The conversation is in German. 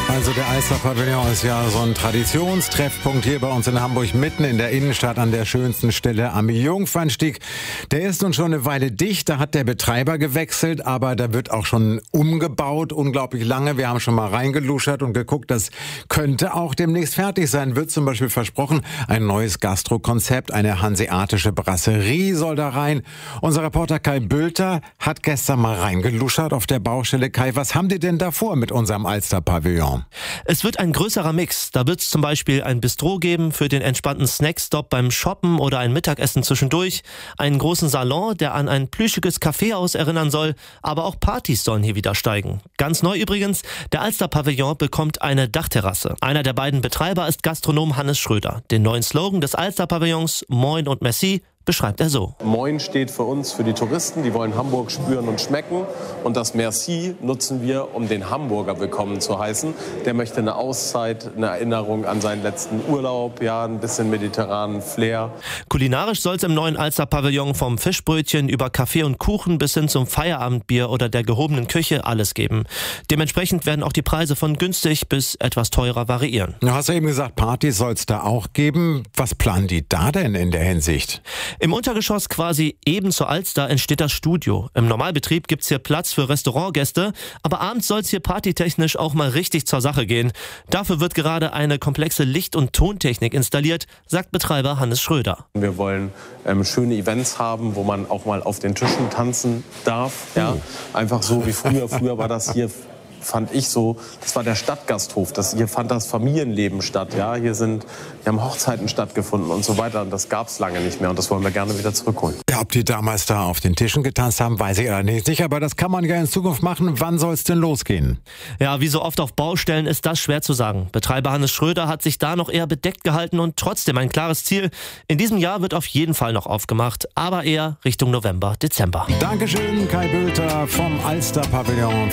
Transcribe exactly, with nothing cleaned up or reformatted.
Also der Alster-Pavillon ist ja so ein Traditionstreffpunkt hier bei uns in Hamburg, mitten in der Innenstadt an der schönsten Stelle am Jungfernstieg. Der ist nun schon eine Weile dicht, da hat der Betreiber gewechselt, aber da wird auch schon umgebaut, unglaublich lange. Wir haben schon mal reingeluschert und geguckt, das könnte auch demnächst fertig sein. Wird zum Beispiel versprochen, ein neues Gastrokonzept, eine hanseatische Brasserie soll da rein. Unser Reporter Kai Bülter hat gestern mal reingeluschert auf der Baustelle. Kai, was haben die denn da vor mit unserem Alster-Pavillon? Es wird ein größerer Mix. Da wird es zum Beispiel ein Bistro geben für den entspannten Snackstop beim Shoppen oder ein Mittagessen zwischendurch, einen großen Salon, der an ein plüschiges Kaffeehaus erinnern soll, aber auch Partys sollen hier wieder steigen. Ganz neu übrigens, der Alster-Pavillon bekommt eine Dachterrasse. Einer der beiden Betreiber ist Gastronom Hannes Schröder. Den neuen Slogan des Alster-Pavillons, Moin und Merci, beschreibt er so. Moin steht für uns für die Touristen, die wollen Hamburg spüren und schmecken. Und das Merci nutzen wir, um den Hamburger willkommen zu heißen. Der möchte eine Auszeit, eine Erinnerung an seinen letzten Urlaub, ja, ein bisschen mediterranen Flair. Kulinarisch soll es im neuen Alster-Pavillon vom Fischbrötchen über Kaffee und Kuchen bis hin zum Feierabendbier oder der gehobenen Küche alles geben. Dementsprechend werden auch die Preise von günstig bis etwas teurer variieren. Du hast ja eben gesagt, Partys soll es da auch geben. Was planen die da denn in der Hinsicht? Im Untergeschoss quasi eben zur Alster entsteht das Studio. Im Normalbetrieb gibt's hier Platz für Restaurantgäste, aber abends soll's hier partytechnisch auch mal richtig zur Sache gehen. Dafür wird gerade eine komplexe Licht- und Tontechnik installiert, sagt Betreiber Hannes Schröder. Wir wollen ähm, schöne Events haben, wo man auch mal auf den Tischen tanzen darf. Ja? Einfach so wie früher. Früher war das hier, fand ich so, das war der Stadtgasthof. Das, hier fand das Familienleben statt. Ja? Hier, sind, hier haben Hochzeiten stattgefunden und so weiter. Und das gab es lange nicht mehr und das wollen wir gerne wieder zurückholen. Ja, ob die damals da auf den Tischen getanzt haben, weiß ich allerdings nicht. Aber das kann man ja in Zukunft machen. Wann soll es denn losgehen? Ja, wie so oft auf Baustellen ist das schwer zu sagen. Betreiber Hannes Schröder hat sich da noch eher bedeckt gehalten und trotzdem ein klares Ziel. In diesem Jahr wird auf jeden Fall noch aufgemacht, aber eher Richtung November, Dezember. Dankeschön, Kai Bülter vom Alster-Pavillon.